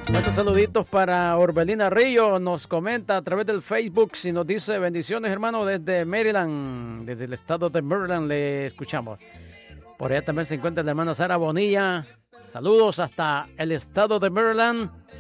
Muchos saluditos para Orbelina Río, nos comenta a través del Facebook y nos dice bendiciones hermano desde Maryland, desde el estado de Maryland le escuchamos. Por allá también se encuentra la hermana Sara Bonilla, saludos hasta el estado de Maryland.